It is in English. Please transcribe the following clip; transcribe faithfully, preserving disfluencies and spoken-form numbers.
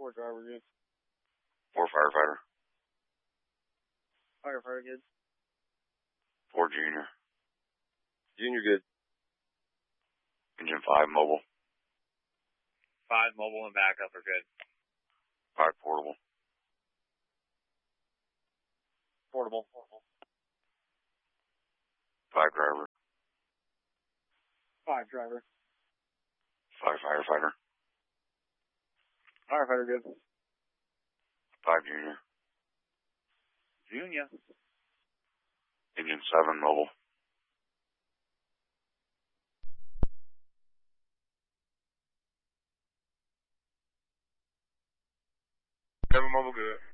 Four driver good. Four firefighter. Firefighter good. Four junior. Junior good. Engine five mobile. Five mobile and backup are good. Five portable. Portable. Five driver. Five driver. Five firefighter. Firefighter good. Five junior. Junior. Engine seven mobile. Seven mobile good.